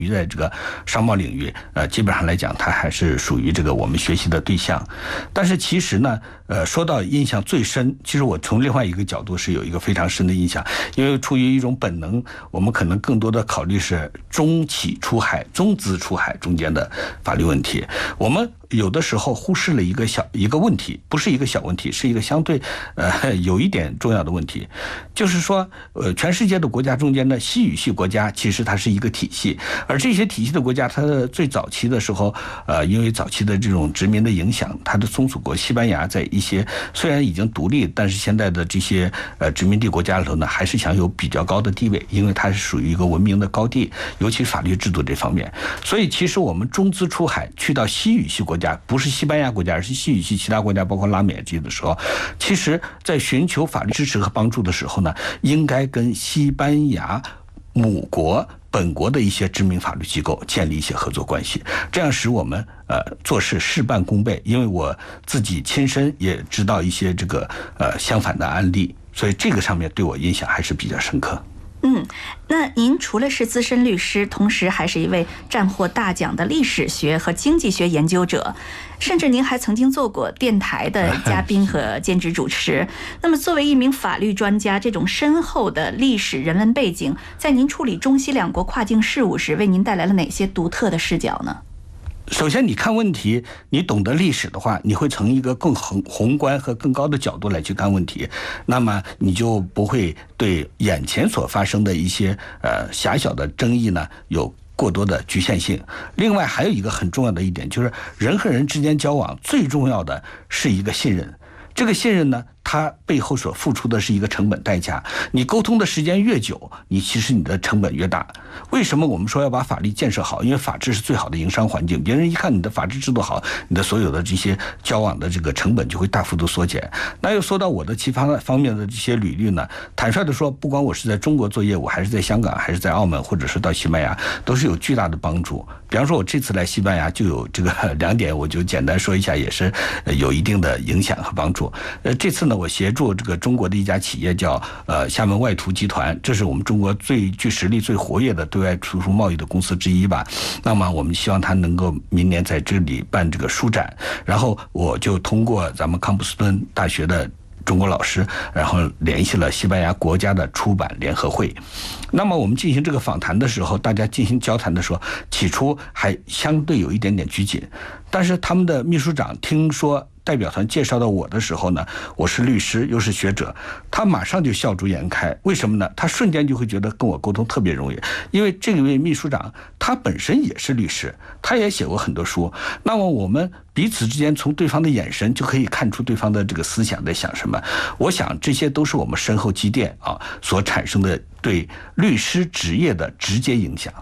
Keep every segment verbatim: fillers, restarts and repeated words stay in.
在这个商贸领域，呃，基本上来讲，它还是属于这个我们学习的对象。但是其实呢，呃，说到印象最深，其实我从另外一个角度是有一个非常深的印象，因为出于一种本能，我们可能更多的考虑是中企出海、中资出海中间的法律问题。我们有的时候忽视了一个小一个问题，不是一个小问题，是一个相对呃有一点重要的问题，就是说，呃，全世界的国家中间的西语系国家，其实它是一个体系。而这些体系的国家，它的最早期的时候，呃，因为早期的这种殖民的影响，它的宗主国西班牙在一些虽然已经独立，但是现在的这些呃殖民地国家里头呢，还是享有比较高的地位，因为它是属于一个文明的高地，尤其法律制度这方面。所以，其实我们中资出海去到西语系国家，不是西班牙国家，而是西语系其他国家，包括拉美这些的时候，其实在寻求法律支持和帮助的时候呢，应该跟西班牙母国本国的一些知名法律机构建立一些合作关系，这样使我们呃做事事半功倍。因为我自己亲身也知道一些这个呃相反的案例，所以这个上面对我印象还是比较深刻。 嗯，那您除了是资深律师，同时还是一位战获大奖的历史学和经济学研究者，甚至您还曾经做过电台的嘉宾和兼职主持。那么作为一名法律专家，这种深厚的历史人文背景，在您处理中西两国跨境事务时，为您带来了哪些独特的视角呢？ 首先，你看问题，你懂得历史的话，你会从一个更宏宏观和更高的角度来去看问题，那么你就不会对眼前所发生的一些呃狭小的争议呢有过多的局限性。另外，还有一个很重要的一点，就是人和人之间交往最重要的是一个信任。这个信任呢，它背后所付出的是一个成本代价。你沟通的时间越久，你其实你的成本越大。为什么我们说要把法律建设好？因为法治是最好的营商环境。别人一看你的法治制度好，你的所有的这些交往的这个成本就会大幅度缩减。那又说到我的其他方面的这些履历呢，坦率的说，不管我是在中国做业务，还是在香港，还是在澳门，或者是到西班牙，都是有巨大的帮助。比方说，我这次来西班牙就有这个两点，我就简单说一下，也是有一定的影响和帮助。呃，这次呢，我协助这个中国的一家企业叫呃厦门外图集团，这是我们中国最具实力、最活跃的对外输出贸易的公司之一吧。那么我们希望它能够明年在这里办这个书展，然后我就通过咱们康普斯敦大学的中国老师，然后联系了西班牙国家的出版联合会。那么我们进行这个访谈的时候，大家进行交谈的时候，起初还相对有一点点拘谨，但是他们的秘书长听说代表团介绍到我的时候呢，我是律师又是学者，他马上就笑逐颜开。为什么呢？他瞬间就会觉得跟我沟通特别容易，因为这位秘书长他本身也是律师，他也写过很多书。那么我们彼此之间从对方的眼神就可以看出对方的这个思想在想什么。我想这些都是我们深厚积淀啊所产生的对律师职业的直接影响。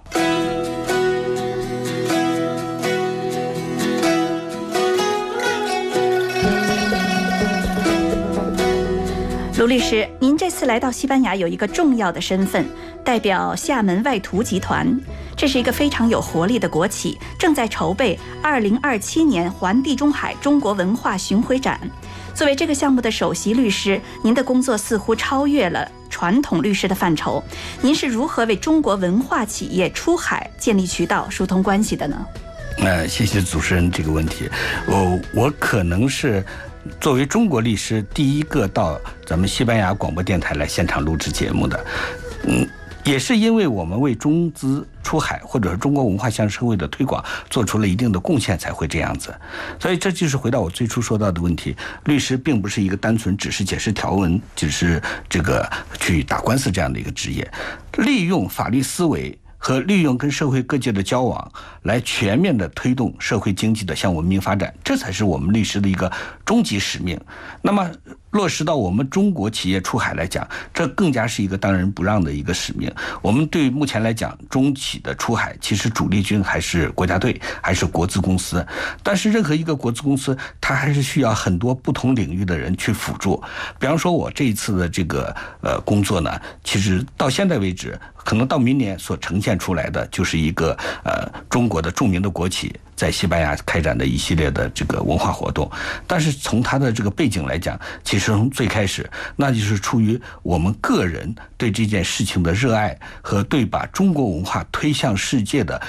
卢律师，您这次来到西班牙有一个重要的身份，代表厦门外图集团，这是一个非常有活力的国企，正在筹备二零二七年环地中海中国文化巡回展。作为这个项目的首席律师，您的工作似乎超越了传统律师的范畴。您是如何为中国文化企业出海建立渠道、疏通关系的呢？ 呃，谢谢主持人这个问题。我我可能是作为中国律师第一个到咱们西班牙广播电台来现场录制节目的，嗯，也是因为我们为中资出海或者是中国文化向社会的推广做出了一定的贡献，才会这样子。所以这就是回到我最初说到的问题，律师并不是一个单纯只是解释条文，只是这个去打官司这样的一个职业，利用法律思维和利用跟社会各界的交往来全面的推动社会经济的向文明发展，这才是我们律师的一个终极使命。那么落实到我们中国企业出海来讲，这更加是一个当仁不让的一个使命。我们对目前来讲，中企的出海其实主力军还是国家队，还是国资公司。但是任何一个国资公司，它还是需要很多不同领域的人去辅助。比方说我这一次的这个呃工作呢，其实到现在为止，可能到明年所呈现出来的就是一个呃中国的著名的国企在西班牙开展的一系列的这个文化活动。但是从它的这个背景来讲，其实从最开始，那就是出于我们个人对这件事情的热爱和对把中国文化推向世界的